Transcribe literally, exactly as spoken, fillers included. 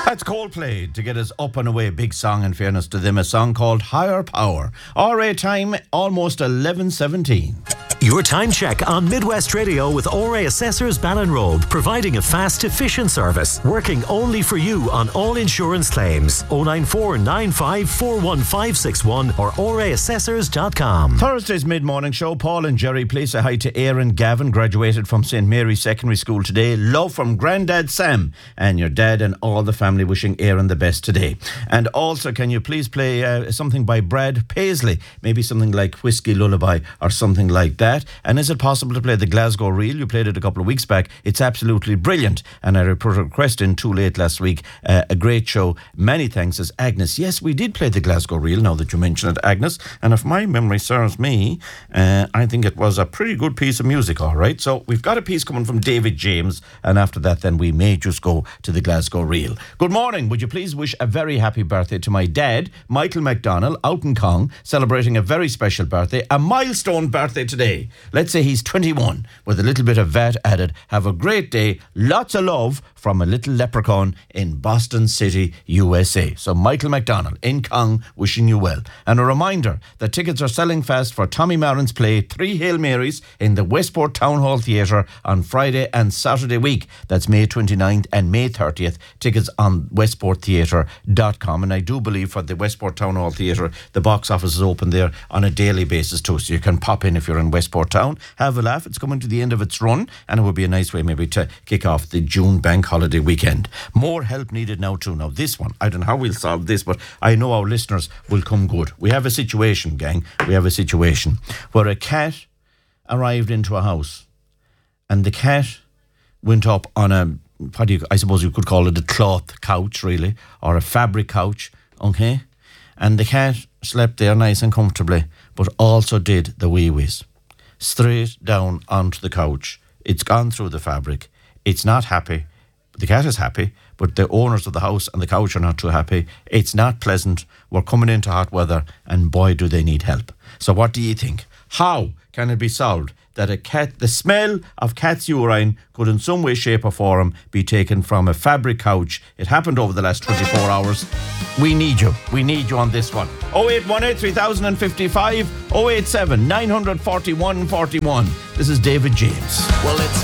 That's Coldplay to get us up and away. Big song, in fairness to them. A song called Higher Power. R A time, almost eleven seventeen. Your time check on Midwest Radio with O R A Assessors Ballinrobe, providing a fast, efficient service, working only for you on all insurance claims. oh nine four nine five four one five six one or o r a assessors dot com. Thursday's mid-morning show. Paul and Jerry, please say hi to Aaron Gavin, graduated from Saint Mary's Secondary School today. Love from Grandad Sam and your dad and all the family, wishing Aaron the best today. And also, can you please play uh, something by Brad Paisley? Maybe something like Whiskey Lullaby or something like that. And is it possible to play the Glasgow Reel? You played it a couple of weeks back. It's absolutely brilliant. And I put a request in too late last week. Uh, a great show. Many thanks, as Agnes. Yes, we did play the Glasgow Reel, now that you mention it, Agnes. And if my memory serves me, uh, I think it was a pretty good piece of music, all right? So we've got a piece coming from David James. And after that, then we may just go to the Glasgow Reel. Good morning. Would you please wish a very happy birthday to my dad, Michael McDonnell, out in Cong, celebrating a very special birthday, a milestone birthday today. Let's say he's twenty-one, with a little bit of V A T added. Have a great day. Lots of love from a little leprechaun in Boston City, U S A. So Michael McDonnell in Cong, wishing you well. And a reminder that tickets are selling fast for Tommy Marin's play Three Hail Marys in the Westport Town Hall Theatre on Friday and Saturday week. That's May twenty-ninth and May thirtieth. Tickets on westport theatre dot com. And I do believe for the Westport Town Hall Theatre, the box office is open there on a daily basis too. So you can pop in if you're in Westport Town, have a laugh. It's coming to the end of its run, and it would be a nice way maybe to kick off the June bank holiday weekend. More help needed now too. Now this one, I don't know how we'll solve this, but I know our listeners will come good. We have a situation, gang. We have a situation where a cat arrived into a house, and the cat went up on a, what do you, I suppose you could call it a cloth couch, really, or a fabric couch, okay? And the cat slept there nice and comfortably, but also did the wee-wees. Straight down onto the couch. It's gone through the fabric. It's not happy. The cat is happy, but the owners of the house and the couch are not too happy. It's not pleasant. We're coming into hot weather, and boy, do they need help. So what do you think? How can it be solved that a cat, the smell of cat's urine could in some way, shape or form be taken from a fabric couch? It happened over the last twenty-four hours. We need you. We need you on this one. oh eight one eight, three thousand fifty-five, oh eight seven, nine four one, four one. This is David James. Well, it's